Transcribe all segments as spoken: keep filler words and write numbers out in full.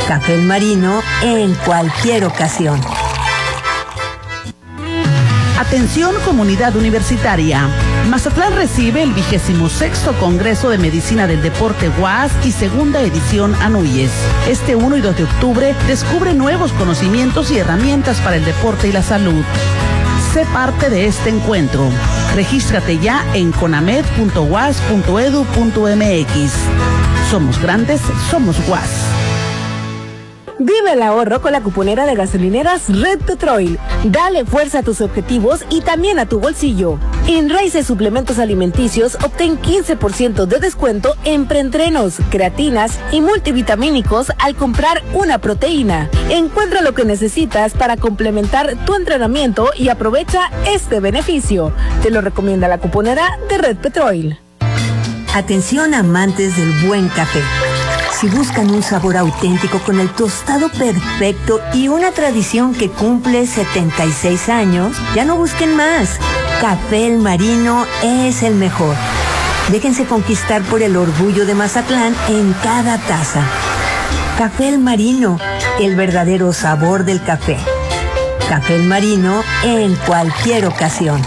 Café El Marino en cualquier ocasión. Atención comunidad universitaria. Mazatlán recibe el vigésimo sexto Congreso de Medicina del Deporte U A S y segunda edición ANUYES. Este uno y dos de octubre descubre nuevos conocimientos y herramientas para el deporte y la salud. Sé parte de este encuentro. Regístrate ya en conamed punto u a s punto edu punto m x. Somos grandes, somos U A S. Vive el ahorro con la cuponera de gasolineras Red Petrol. Dale fuerza a tus objetivos y también a tu bolsillo. En Raíces Suplementos Alimenticios obtén quince por ciento de descuento en preentrenos, creatinas y multivitamínicos al comprar una proteína. Encuentra lo que necesitas para complementar tu entrenamiento y aprovecha este beneficio. Te lo recomienda la cuponera de Red Petrol. Atención amantes del buen café. Si buscan un sabor auténtico con el tostado perfecto y una tradición que cumple setenta y seis años, ya no busquen más. Café El Marino es el mejor. Déjense conquistar por el orgullo de Mazatlán en cada taza. Café El Marino, el verdadero sabor del café. Café El Marino en cualquier ocasión.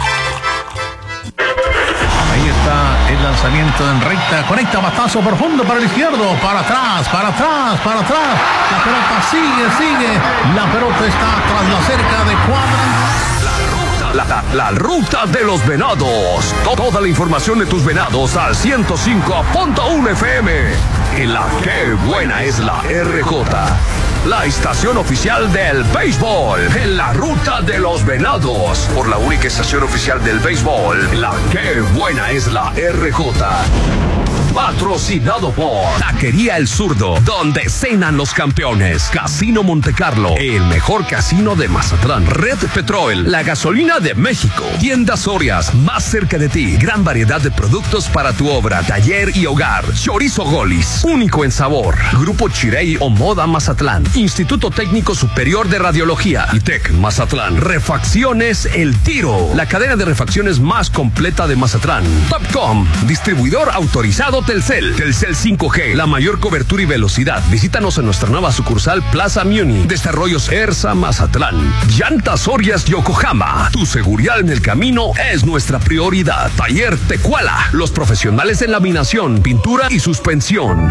Ahí está el lanzamiento en recta, conecta batazo profundo para el izquierdo, para atrás, para atrás, para atrás. La pelota sigue, sigue. La pelota está tras la cerca de cuadra. La, la, la ruta de los venados. Toda la información de tus venados al ciento cinco punto uno F M. En la que buena es la R J. La estación oficial del béisbol, en la ruta de los venados, por la única estación oficial del béisbol, la que buena es la R J. Patrocinado por Taquería El Zurdo, donde cenan los campeones. Casino Monte Carlo, el mejor casino de Mazatlán. Red Petrol, la gasolina de México. Tiendas Sorias, más cerca de ti. Gran variedad de productos para tu obra, taller y hogar. Chorizo Golis, único en sabor. Grupo Chirey o Moda Mazatlán. Instituto Técnico Superior de Radiología. ITEC Mazatlán. Refacciones El Tiro, la cadena de refacciones más completa de Mazatlán. Topcom, distribuidor autorizado Telcel. Telcel cinco G, la mayor cobertura y velocidad. Visítanos en nuestra nueva sucursal Plaza Muni. Desarrollos Ersa Mazatlán. Llantas Sorias Yokohama. Tu seguridad en el camino es nuestra prioridad. Taller Tecuala, los profesionales en laminación, pintura y suspensión.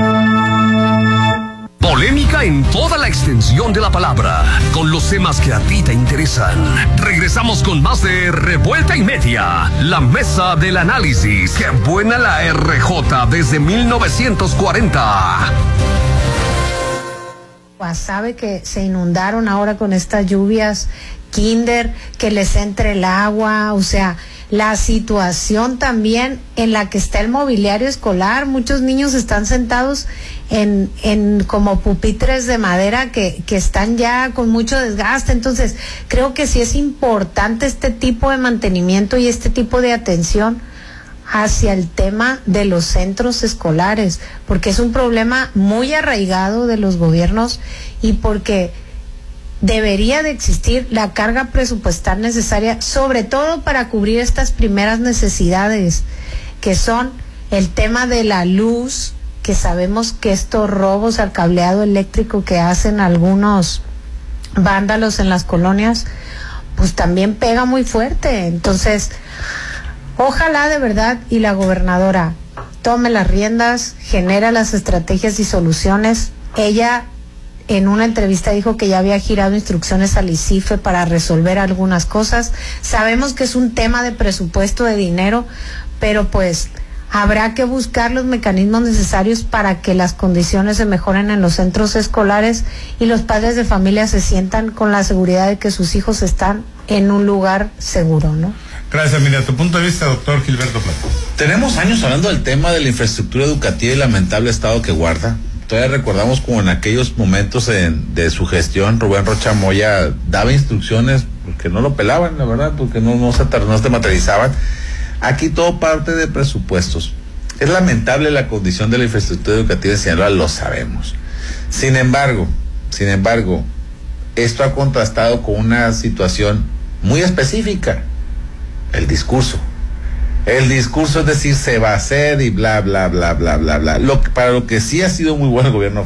Polémica en toda la extensión de la palabra, con los temas que a ti te interesan. Regresamos con más de Revuelta y Media, la mesa del análisis. ¡Qué buena la R J desde mil novecientos cuarenta! Sabe que se inundaron ahora con estas lluvias, kinder, que les entre el agua, o sea, la situación también en la que está el mobiliario escolar. Muchos niños están sentados en, en como pupitres de madera que, que están ya con mucho desgaste. Entonces, creo que sí es importante este tipo de mantenimiento y este tipo de atención hacia el tema de los centros escolares, porque es un problema muy arraigado de los gobiernos y porque debería de existir la carga presupuestal necesaria, sobre todo para cubrir estas primeras necesidades, que son el tema de la luz, que sabemos que estos robos al cableado eléctrico que hacen algunos vándalos en las colonias, pues también pega muy fuerte. Entonces, ojalá de verdad y la gobernadora tome las riendas, genera las estrategias y soluciones. Ella en una entrevista dijo que ya había girado instrucciones al ICIFE para resolver algunas cosas. Sabemos que es un tema de presupuesto, de dinero, pero pues habrá que buscar los mecanismos necesarios para que las condiciones se mejoren en los centros escolares y los padres de familia se sientan con la seguridad de que sus hijos están en un lugar seguro, ¿no? Gracias, mira, tu punto de vista, doctor Gilberto Plata. Tenemos años hablando del tema de la infraestructura educativa y el lamentable estado que guarda. Todavía recordamos como en aquellos momentos en, de su gestión, Rubén Rocha Moya daba instrucciones porque no lo pelaban, la verdad, porque no, no, se, no se materializaban. Aquí todo parte de presupuestos. Es lamentable la condición de la infraestructura educativa en Sinaloa, lo sabemos. Sin embargo, sin embargo, esto ha contrastado con una situación muy específica, el discurso. El discurso es decir, se va a hacer y bla, bla, bla, bla, bla, bla. Lo, para lo que sí ha sido muy bueno el gobierno